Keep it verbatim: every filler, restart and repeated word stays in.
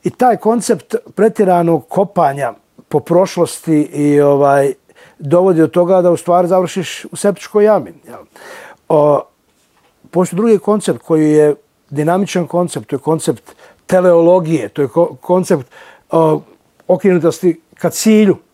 I taj koncept pretjeranog kopanja po prošlosti i ovaj dovodi do toga da u stvari završiš u septičkoj jami. O, postoji drugi koncept koji je dinamičan koncept, to je koncept teleologije, to je ko, koncept o, okrenutosti ka cilju.